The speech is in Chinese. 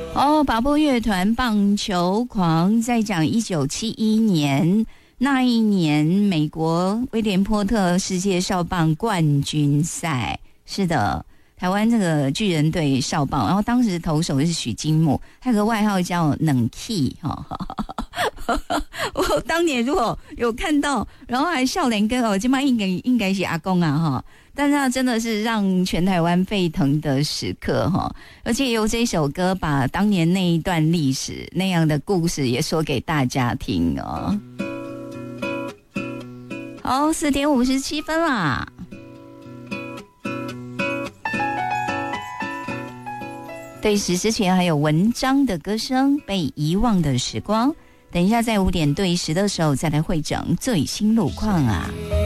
哦，宝波乐团棒球狂在讲1971年那一年美国威廉波特世界少棒冠军赛，是的，台湾这个巨人队少棒，然后当时投手是许金木，他有个外号叫冷气哈。我当年如果有看到，然后还笑脸哥哦，今晚应该是阿公啊哈。但是那真的是让全台湾沸腾的时刻哈，而且由这首歌把当年那一段历史那样的故事也说给大家听哦。好，4点57分啦。对时之前还有文章的歌声，被遗忘的时光。等一下在5点对10的时候再来汇整最新路况啊。